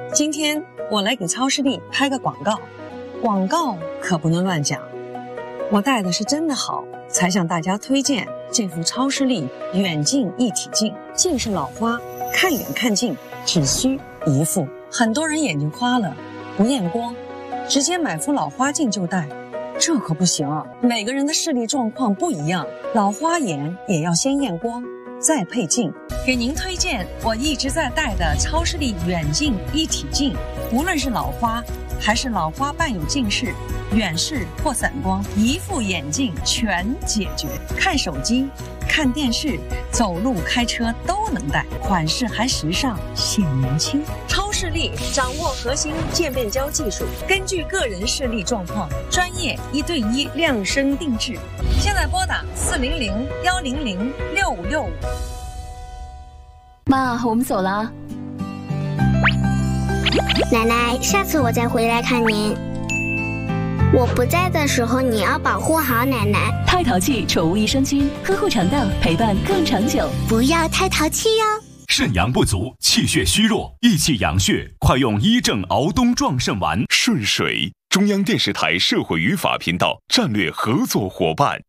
今天我来给超视力拍个广告，广告可不能乱讲。我戴的是真的好，才向大家推荐这副超视力远近一体镜。近视老花，看远看近只需一副。很多人眼睛花了，不验光，直接买副老花镜就戴，这可不行啊！每个人的视力状况不一样，老花眼也要先验光，再配镜。给您推荐我一直在戴的超视力远近一体镜，无论是老花还是老花伴有近视、远视或散光，一副眼镜全解决。看手机、看电视、走路、开车都能戴，款式还时尚显年轻。超视力掌握核心渐变焦技术，根据个人视力状况，专业1对1量身定制。现在拨打400-100-6565。 妈，我们走了。 奶奶，下次我再回来看您。我不在的时候，你要保护好奶奶。 太淘气宠物益生菌，呵护肠道，陪伴更长久。 不要太淘气哟。 肾阳不足，气血虚弱，益气养血，快用医正熬冬壮肾丸。 顺水，中央电视台社会与法频道战略合作伙伴。